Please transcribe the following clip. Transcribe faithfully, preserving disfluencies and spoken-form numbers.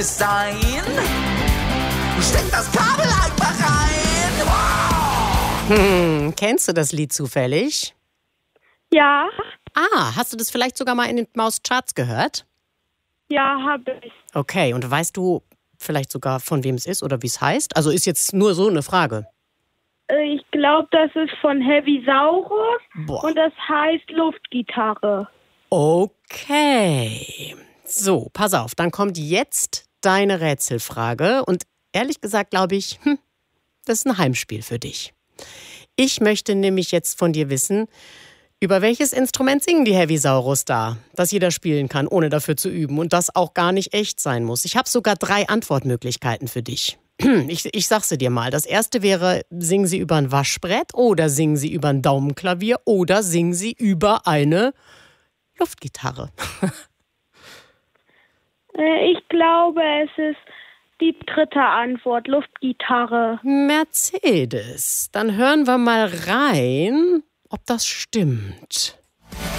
es sein? Steck das Kabel einfach rein. Wow. Hm, kennst du das Lied zufällig? Ja. Ah, hast du das vielleicht sogar mal in den Mauscharts gehört? Ja, habe ich. Okay, und weißt du vielleicht sogar, von wem es ist oder wie es heißt? Also ist jetzt nur so eine Frage. Ich glaube, das ist von Heavy Saurus. Boah. Und das heißt Luftgitarre. Okay. So, pass auf, dann kommt jetzt deine Rätselfrage. Und ehrlich gesagt glaube ich, hm, das ist ein Heimspiel für dich. Ich möchte nämlich jetzt von dir wissen, über welches Instrument singen die Heavisaurus da, das jeder spielen kann, ohne dafür zu üben und das auch gar nicht echt sein muss. Ich habe sogar drei Antwortmöglichkeiten für dich. Ich, ich sag sie dir mal. Das erste wäre, singen sie über ein Waschbrett oder singen sie über ein Daumenklavier oder singen sie über eine Luftgitarre. Äh, ich glaube, es ist die dritte Antwort, Luftgitarre. Mercedes. Dann hören wir mal rein, ob das stimmt.